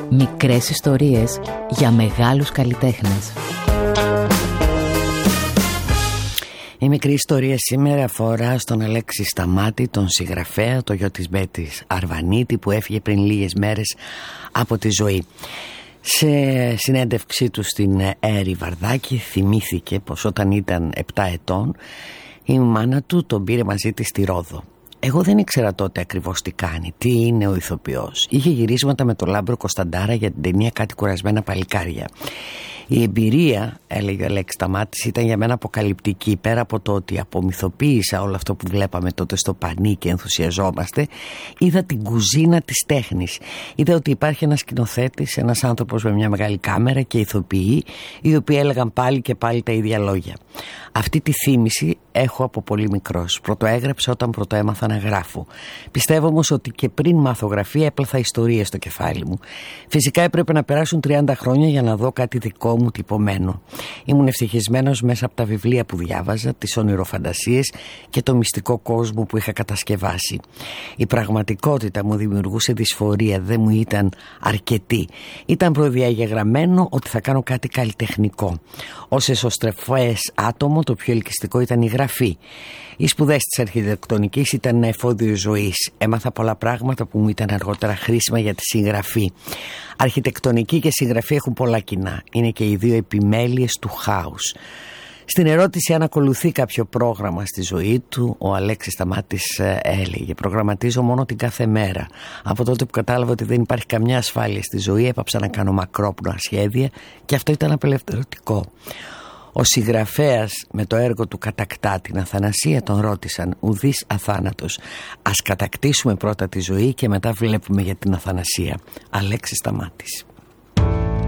Μικρές ιστορίες για μεγάλους καλλιτέχνες. Η μικρή ιστορία σήμερα αφορά στον Αλέξη Σταμάτη, τον συγγραφέα, το γιο της Μπέτης Αρβανίτη, που έφυγε πριν λίγες μέρες από τη ζωή. Σε συνέντευξή του στην Έρη Βαρδάκη θυμήθηκε πως όταν ήταν 7 ετών η μάνα του τον πήρε μαζί της στη Ρόδο. Εγώ δεν ήξερα τότε ακριβώς τι κάνει, τι είναι ο ηθοποιός. Είχε γυρίσματα με τον Λάμπρο Κωνσταντάρα για την ταινία «Κάτι κουρασμένα παλικάρια». Η εμπειρία, έλεγε ο Αλέξης Σταμάτης, ήταν για μένα αποκαλυπτική. Πέρα από το ότι απομυθοποίησα όλο αυτό που βλέπαμε τότε στο πανί και ενθουσιαζόμαστε, είδα την κουζίνα της τέχνης. Είδα ότι υπάρχει ένας σκηνοθέτης, ένας άνθρωπος με μια μεγάλη κάμερα και ηθοποιοί, οι οποίοι έλεγαν πάλι και πάλι τα ίδια λόγια. Αυτή τη θύμηση έχω από πολύ μικρός. Πρωτοέγραψα όταν πρωτοέμαθα να γράφω. Πιστεύω όμως ότι και πριν μάθω γραφεία έπλαθα ιστορίες στο κεφάλι μου. Φυσικά έπρεπε να περάσουν 30 χρόνια για να δω κάτι δικό μου τυπωμένο. Ήμουν ευτυχισμένος μέσα από τα βιβλία που διάβαζα, τις ονειροφαντασίες και το μυστικό κόσμο που είχα κατασκευάσει. Η πραγματικότητα μου δημιουργούσε δυσφορία, δεν μου ήταν αρκετή. Ήταν προδιαγεγραμμένο ότι θα κάνω κάτι καλλιτεχνικό. Ως εσωστρεφές άτομο το πιο ελκυστικό ήταν η γραφή. Οι σπουδές της αρχιτεκτονικής ήταν ένα εφόδιο ζωής. Έμαθα πολλά πράγματα που μου ήταν αργότερα χρήσιμα για τη συγγραφή. Αρχιτεκτονική και συγγραφή έχουν πολλά κοινά. Είναι και οι δύο επιμέλειες του χάους. Στην ερώτηση αν ακολουθεί κάποιο πρόγραμμα στη ζωή του, ο Αλέξης Σταμάτης έλεγε: προγραμματίζω μόνο την κάθε μέρα. Από τότε που κατάλαβα ότι δεν υπάρχει καμιά ασφάλεια στη ζωή, έπαψα να κάνω μακρόπνοα σχέδια και αυτό ήταν απελευθερωτικό. Ο συγγραφέας με το έργο του κατακτά την αθανασία, τον ρώτησαν: ουδής αθάνατος. Ας κατακτήσουμε πρώτα τη ζωή και μετά βλέπουμε για την αθανασία. Αλέξης Σταμάτης.